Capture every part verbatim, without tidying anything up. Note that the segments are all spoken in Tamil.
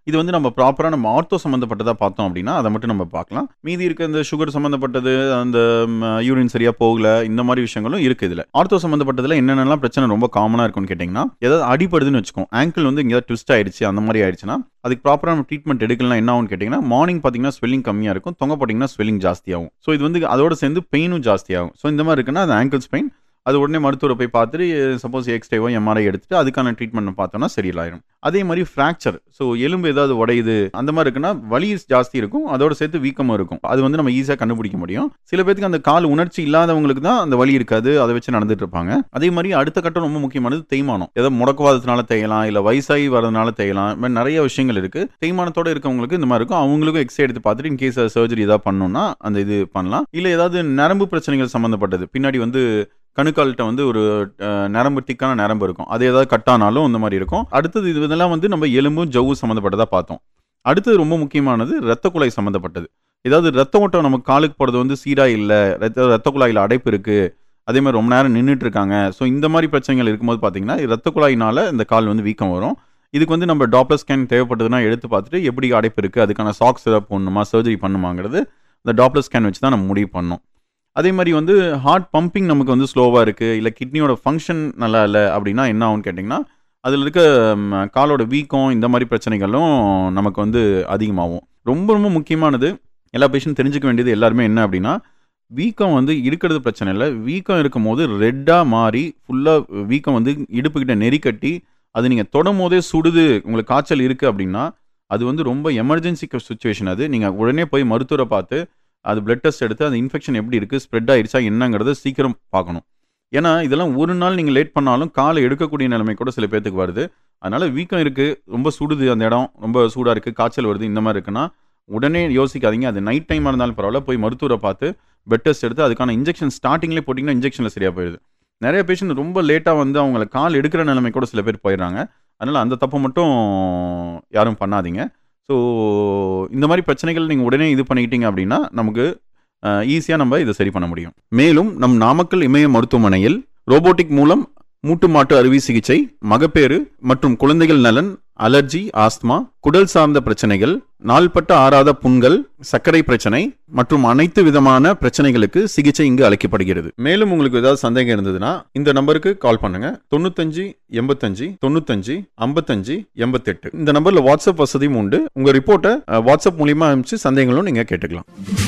இது வந்து நம்ம ப்ராப்பரா நம்ம ஆர்த்தோ சம்மந்தப்பட்டதா பார்த்தோம் அப்படின்னா, அத மட்டும் நம்ம பார்க்கலாம். மீதி இருக்க இந்த சுகர் சம்மந்தப்பட்டது, அந்த ம யூரின் சரியா போகல, இந்த மாரி விஷயங்களும் இருக்கு இதுல. ஆர்த்தோ சம்மந்தப்பட்டதுல என்னென்னலாம் பிரச்சனை ரொம்ப காமனா இருக்கும்னு கேட்டீங்கன்னா, ஏதாவது அடிபடுதுன்னு வச்சுக்கோங்க. ஆங்கிள் வந்து எங்கேயாவது ட்விஸ்ட் ஆயிடுச்சு, அந்த மாரி ஆயிடுச்சுன்னா, அதுக்கு ப்ராப்பரா நம்ம ட்ரீட்மெண்ட் எடுக்கலனா என்ன ஆகும்னு கேட்டீங்கன்னா, மார்னிங் பார்த்தீங்கன்னா ஸ்வெல்லிங் கம்மியா இருக்கும். தொங்க போட்டீங்கன்னா ஸ்வெல்லிங் ஜாஸ்தியாகும். ஸோ இது வந்து அதோட சேர்ந்து பெயினும் ஜாஸ்தியாகும். ஸோ இந்த மாரி இருக்குன்னா, அது ஆங்கிள்ஸ் பெயின். அது உடனே மருத்துவரை போய் பார்த்துட்டு சப்போஸ் எக்ஸ்ரேவோ, எம்ஆர்ஐ எடுத்துட்டு அதுக்கான ட்ரீட்மெண்ட் பார்த்தோம்னா சரியாயிரும். அதே மாரி ஃப்ராக்சர். ஸோ எலும்பு ஏதாவது உடையுது, அந்த மாரி இருக்குன்னா வலி ஜாஸ்தி இருக்கும். அதோட சேர்த்து வீக்கமும் இருக்கும். அது வந்து நம்ம ஈஸியா கண்டுபிடிக்க முடியும். சில பேத்துக்கு அந்த கால் உணர்ச்சி இல்லாதவங்களுக்கு தான் அந்த வலி இருக்காது. அத வச்சு நடந்துட்டு இருப்பாங்க. அதே மாரி அடுத்த கட்டம் ரொம்ப முக்கியமானது தேய்மானம். ஏதோ முடக்குவாதத்தினால தேயலாம், இல்ல வயசாகி வரதுனால தேயலாம். இந்த மாரி நெறைய விஷயங்கள் இருக்கு. தேய்மானத்தோட இருக்கவங்களுக்கு இந்த மாரி இருக்கும். அவங்களுக்கும் எக்ஸ்ரே எடுத்து பார்த்துட்டு இன் கேஸ் சர்ஜரி ஏதாவது பண்ணணும்னா அந்த இது பண்ணலாம். இல்ல ஏதாவது நரம்பு பிரச்சனைகள் சம்பந்தப்பட்டது. பின்னாடி வந்து கணுக்கால்கிட்ட வந்து ஒரு அ நரம்பு திக்கான நரம்பு இருக்கும். அது ஏதாவது கட் ஆனாலும் இந்த மாரி இருக்கும். அடுத்தது இது இதெல்லாம் வந்து நம்ம எலும்பும், ஜவ்வும் சம்மந்தப்பட்டதா பார்த்தோம். அடுத்தது ரொம்ப முக்கியமானது இரத்த குழாய் சம்மந்தப்பட்டது. ஏதாவது ரத்த ஓட்டம் நம்ம காலுக்கு போறது வந்து சீரா இல்ல, ரத்த ரத்த குழாயில அடைப்பு இருக்கு. அதே மாரி ரொம்ப நேரம் நின்னுட்டு இருக்காங்க. ஸோ இந்த மாரி பிரச்சனைகள் இருக்கும்போது பார்த்தீங்கன்னா, இரத்த குழாயினால இந்த கால் வந்து வீக்கம் வரும். இதுக்கு வந்து நம்ம டாப்லர் ஸ்கேன் தேவைப்பட்டதுன்னா எடுத்து பார்த்துட்டு எப்படி அடைப்பு இருக்கு, அதுக்கான சாக்ஸ் ஏதாவது போடணுமா, சர்ஜரி பண்ணணுமாங்கிறது இந்த டாப்லர் ஸ்கேன் வச்சு தான் நம்ம முடிவு பண்ணணும். அதே மாரி வந்து ஹார்ட் பம்பிங் நமக்கு வந்து ஸ்லோவா இருக்கு, இல்ல கிட்னியோட ஃபங்ஷன் நல்லா இல்ல அப்படின்னா என்ன ஆகும்னு கேட்டீங்கன்னா, அதில இருக்க ம் காலோட வீக்கம் இந்த மாரி பிரச்சனைகளும் நமக்கு வந்து அதிகமாகும். ரொம்ப ரொம்ப முக்கியமானது எல்லா பேஷண்ட்டும் தெரிஞ்சுக்க வேண்டியது எல்லாருமே என்ன அப்படின்னா, வீக்கம் வந்து இருக்கிறது பிரச்சனை இல்ல. வீக்கம் இருக்கும்போது ரெட்டா மாறி ஃபுல்லா வீக்கம் வந்து இடுப்புகிட்ட நெறிக்கட்டி, அது நீங்க தொடும்போதே சுடுது, உங்களுக்கு காய்ச்சல் இருக்கு அப்படின்னா, அது வந்து ரொம்ப எமர்ஜென்சி சிச்சுவேஷன் அது. நீங்க உடனே போய் மருத்துவர பார்த்து அது பிளட் டெஸ்ட் எடுத்து அந்த இன்ஃபெக்ஷன் எப்படி இருக்கு, ஸ்ப்ரெட் ஆயிருச்சா என்னங்கிறத சீக்கிரம் பார்க்கணும். ஏன்னா, இதெல்லாம் ஒரு நாள் நீங்க லேட் பண்ணாலும் கால எடுக்கக்கூடிய நிலைமை கூட சில பேத்துக்கு வருது. அதனால வீக்கம் இருக்கு, ரொம்ப சுடுது அந்த இடம், ரொம்ப சூடா இருக்கு, காய்ச்சல் வருது இந்த மாரி இருக்குன்னா, உடனே யோசிக்காதீங்க. அது நைட் டைமா இருந்தாலும் பரவால்ல, போய் மருத்துவர பார்த்து பிளட் டெஸ்ட் எடுத்து அதுக்கான இன்ஜெக்ஷன் ஸ்டார்ட்டிங்லேயே போட்டீங்கன்னா இன்ஜெக்ஷன்ல சரியா போயிருது. நெறைய பேஷண்ட் ரொம்ப லேட்டா வந்து அவங்கள கால் எடுக்கிற நிலைமை கூட சில பேர் போயிடுறாங்க. அதனால அந்த தப்ப மட்டும் யாரும் பண்ணாதீங்க. ஸோ இந்த மாரி பிரச்சனைகள் நீங்க உடனே இது பண்ணிக்கிட்டீங்க அப்படின்னா, நமக்கு அ ஈஸியா நம்ம இத சரி பண்ண முடியும். மேலும் நம் நாமக்கல் இமய மருத்துவமனையில் ரோபோட்டிக் மூலம் மூட்டு மாற்று அறுவை சிகிச்சை, மகப்பேறு மற்றும் குழந்தைகள் நலன், அலர்ஜி, ஆஸ்துமா, குடல் சார்ந்த பிரச்சனைகள், நாள்பட்ட ஆறாத புண்கள், சர்க்கரை பிரச்சனை மற்றும் அனைத்து விதமான பிரச்சனைகளுக்கு சிகிச்சை இங்கு அளிக்கப்படுகிறது. மேலும் உங்களுக்கு ஏதாவது சந்தேகம் இருந்ததுன்னா இந்த நம்பருக்கு கால் பண்ணுங்க. தொண்ணூத்தஞ்சு எண்பத்தஞ்சு தொண்ணூத்தஞ்சு ஐம்பத்தஞ்சு எண்பத்தெட்டு. இந்த நம்பர்ல வாட்ஸ்அப் வசதியும் உண்டு. உங்க ரிப்போர்ட்டை வாட்ஸ்அப் மூலியமா அனுப்பிச்சு சந்தேகங்களும் நீங்க கேட்டுக்கலாம்.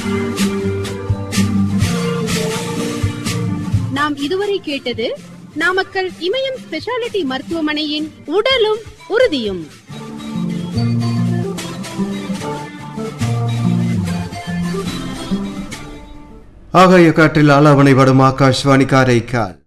நாம் இதுவரை கேட்டது நாமக்கல் இமயம் ஸ்பெஷாலிட்டி மருத்துவமனையின் உடலும் உறுதியும். ஆகாய காற்றில் ஆலாவனை வடும் ஆகாஷ்வாணி காரைக்கால்.